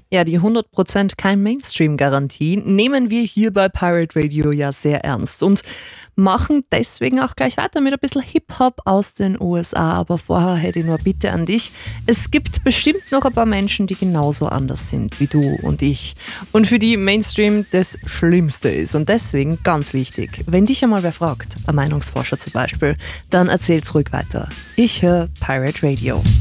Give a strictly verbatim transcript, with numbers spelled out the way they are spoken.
Ja, die hundert Prozent kein Mainstream-Garantie nehmen wir hier bei Pirate Radio ja sehr ernst und machen deswegen auch gleich weiter mit ein bisschen Hip-Hop aus den U S A. Aber vorher hätte ich nur Bitte an dich. Es gibt bestimmt noch ein paar Menschen, die genauso anders sind wie du und ich und für die Mainstream das Schlimmste ist. Und deswegen ganz wichtig, wenn dich einmal wer fragt, ein Meinungsforscher zum Beispiel, dann erzähl's ruhig weiter. Ich höre Pirate Radio.